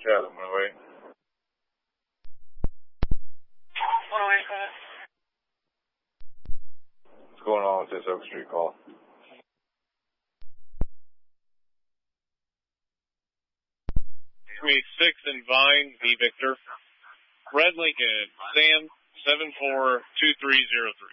Chatham 108. 108, go ahead. What's going on with this Oak Street call? 6 and Vine, V Victor. Red Lincoln, Sam, 742303.